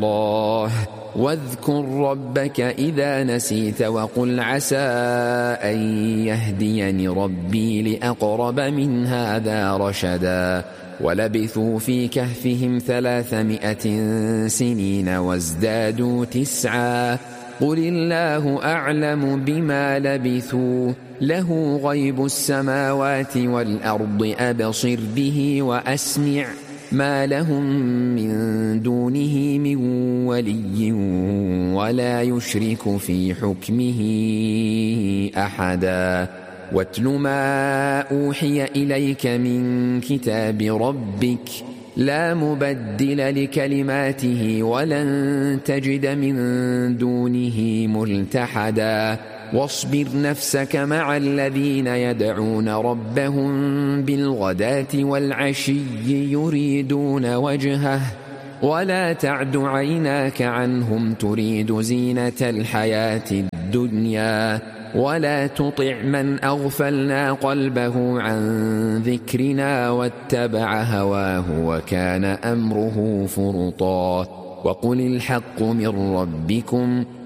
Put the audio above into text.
الله واذكر ربك إذا نسيت وقل عسى أن يهديني ربي لأقرب من هذا رشدا ولبثوا في كهفهم 300 سنين وازدادوا 9 قل الله أعلم بما لبثوا له غيب السماوات والأرض أبصر به وأسمع ما لهم من دونه من ولي ولا يشرك في حكمه أحدا واتل ما أوحي إليك من كتاب ربك لا مبدل لكلماته ولن تجد من دونه ملتحدا واصبر نفسك مع الذين يدعون ربهم بالغداة والعشي يريدون وجهه ولا تعد عيناك عنهم تريد زينة الحياة الدنيا ولا تطع من أغفلنا قلبه عن ذكرنا واتبع هواه وكان أمره فرطا وقل الحق من ربكم